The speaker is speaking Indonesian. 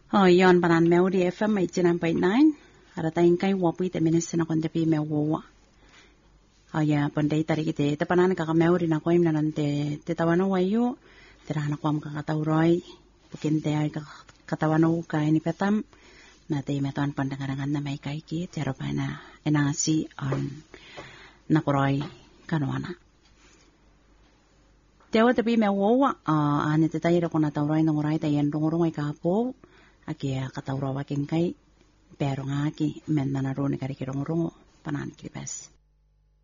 Oh, yon panan meudi FM 89.9. Ada tayong kay wapi te minis na kon tepi mewo. Oh ya, pandai tari kita. Te panan kakameudi na ko imna nante te tawano wayo. Te rana ko am kakatauroy. Pukin te ay katawano ka ini petam. Na te metuan pandangan na may kay ki. Te pa na enasi on nakuroy kanwana. Te awa tepi mewo. Ane te tayo ko na tauroy ng uray tayo rungurungay kapo. Aki kataurawa king kay pero nga aki men na naruni kari kirungo panan kibes.